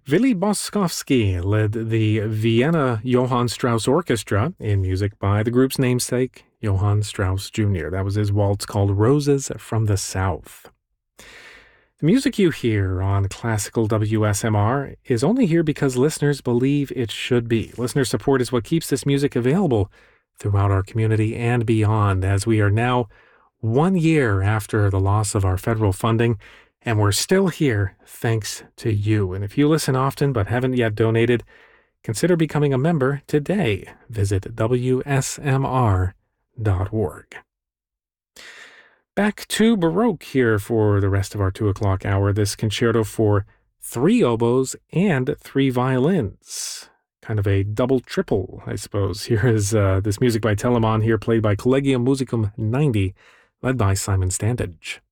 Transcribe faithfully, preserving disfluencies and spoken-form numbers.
Willy Boskovsky led the Vienna Johann Strauss Orchestra in music by the group's namesake, Johann Strauss Junior That was his waltz called Roses from the South. The music you hear on Classical W S M R is only here because listeners believe it should be. Listener support is what keeps this music available throughout our community and beyond, as we are now one year after the loss of our federal funding, and we're still here thanks to you. And if you listen often but haven't yet donated, consider becoming a member today. Visit W S M R dot org. Back to Baroque here for the rest of our two o'clock hour. This concerto for three oboes and three violins. Kind of a double triple, I suppose. Here is uh, this music by Telemann here, played by Collegium Musicum ninety, led by Simon Standage.